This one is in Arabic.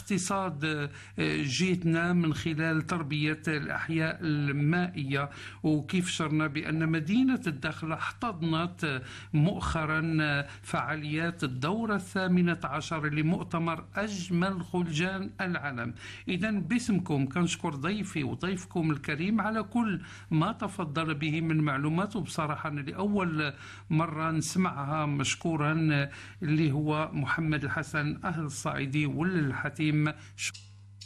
اقتصاد جيتنا من خلال تربية الأحياء المائية، وكيف شرنا بأن مدينة الداخلة احتضنت مؤخرا فعاليات الدورة 18 لمؤتمر أجمل خلجان العالم. إذا باسمكم كنشكر ضيفي وضيفكم الكريم على كل ما تفضل به من معلومات، وبصراحة أنا لأول مرة نسمعها، مشكورا، اللي هو محمد الحسن أهل الصعيدي والحتيم.